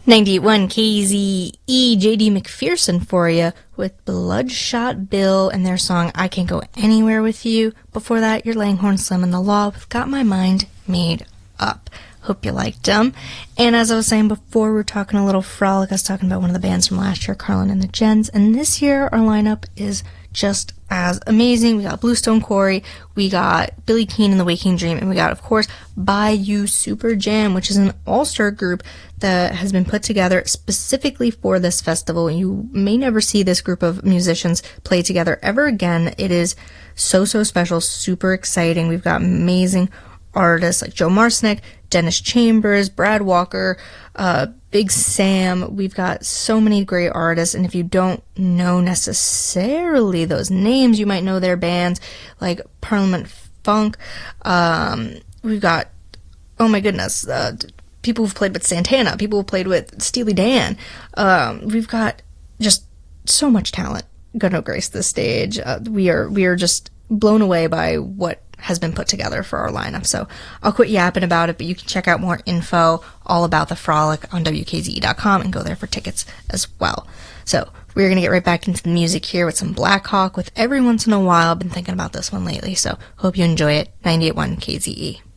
98.1 KZE, JD McPherson for you with Bloodshot Bill and their song I Can't Go Anywhere With You. Before that, your Langhorne Slim and the Law with Got My Mind Made Up. Hope you liked them. And as I was saying before, we were talking a little frolic. I was talking about one of the bands from last year, Carlin and the Gens. And this year, our lineup is just as amazing. We got Bluestone Quarry, we got Billy Keane and the Waking Dream, and we got, of course, Bayou Super Jam, which is an all-star group that has been put together specifically for this festival. You may never see this group of musicians play together ever again. It is so special, super exciting. We've got amazing artists like Joe Marsnick, Dennis Chambers, Brad Walker, Big Sam. We've got so many great artists, and if you don't know necessarily those names, you might know their bands like Parliament Funk. We've got, oh my goodness, people who've played with Santana, people who've played with Steely Dan. We've got just so much talent gonna grace this stage. We are just blown away by what has been put together for our lineup. So I'll quit yapping about it, but you can check out more info all about the Frolic on WKZE.com and go there for tickets as well. So we're going to get right back into the music here with some Black Hawk with Every Once in a While. I've been thinking about this one lately, so hope you enjoy it. 98.1 KZE.